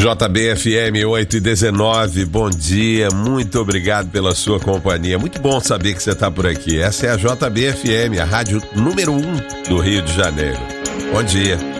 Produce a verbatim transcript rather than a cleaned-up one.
J B F M oito e dezenove, bom dia, muito obrigado pela sua companhia, muito bom saber que você está por aqui. Essa é a J B F M, a rádio número um do Rio de Janeiro. Bom dia.